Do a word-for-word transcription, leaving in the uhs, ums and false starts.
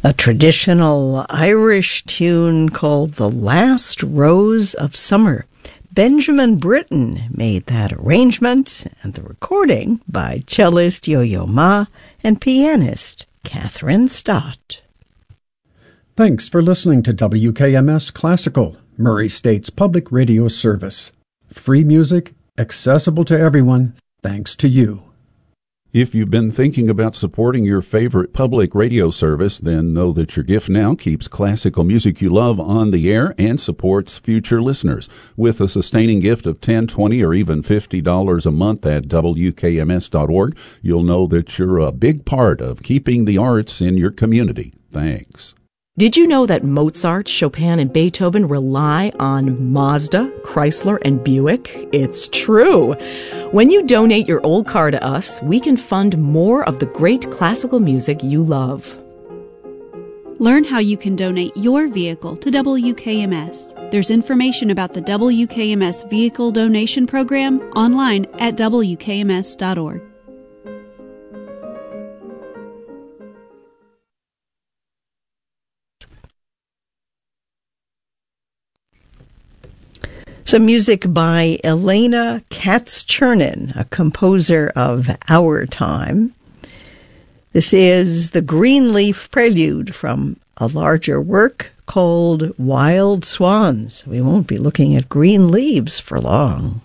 A traditional Irish tune called The Last Rose of Summer. Benjamin Britten made that arrangement, and the recording by cellist Yo-Yo Ma and pianist Catherine Stott. Thanks for listening to W K M S Classical, Murray State's public radio service. Free music, accessible to everyone, thanks to you. If you've been thinking about supporting your favorite public radio service, then know that your gift now keeps classical music you love on the air and supports future listeners. With a sustaining gift of ten dollars, twenty dollars, or even fifty dollars a month at W K M S dot org, you'll know that you're a big part of keeping the arts in your community. Thanks. Did you know that Mozart, Chopin, and Beethoven rely on Mazda, Chrysler, and Buick? It's true. When you donate your old car to us, we can fund more of the great classical music you love. Learn how you can donate your vehicle to W K M S. There's information about the W K M S Vehicle Donation Program online at W K M S dot org. Some music by Elena Katz-Chernin, a composer of our time. This is the Greenleaf Prelude from a larger work called Wild Swans. We won't be looking at green leaves for long.